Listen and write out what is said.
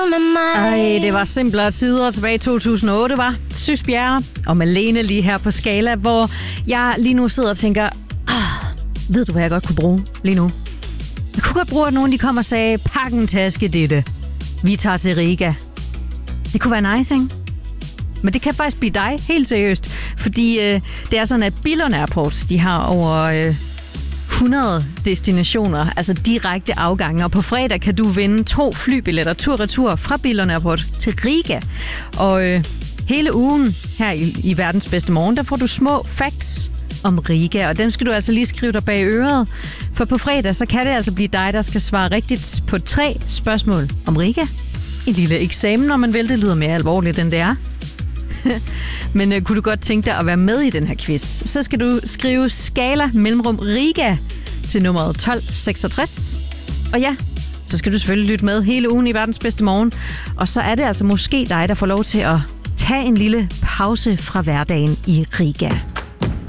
Ej, det var simplere tider tilbage i 2008, var Sys Bjerre og Malene lige her på Skala, hvor jeg lige nu sidder og tænker, ved du, hvad jeg godt kunne bruge lige nu? Jeg kunne godt bruge, at nogen de kom og sagde, pak en taske, Ditte. Vi tager til Riga. Det kunne være nice, ikke? Men det kan faktisk blive dig, helt seriøst. Fordi det er sådan, at Billund Airport, de har over 100 destinationer, altså direkte afgange. Og på fredag kan du vinde 2 flybilletter tur-retur fra Billund Airport til Riga. Og hele ugen her i Verdens Bedste Morgen, der får du små facts om Riga, og dem skal du altså lige skrive dig bag øret. For på fredag, så kan det altså blive dig, der skal svare rigtigt på 3 spørgsmål om Riga. En lille eksamen, når man vil. Det lyder mere alvorligt, end det er. Men kunne du godt tænke dig at være med i den her quiz, så skal du skrive Skala mellemrum Riga til nummeret 1266. Og ja, så skal du selvfølgelig lytte med hele ugen i Verdens Bedste Morgen. Og så er det altså måske dig, der får lov til at tage en lille pause fra hverdagen i Riga.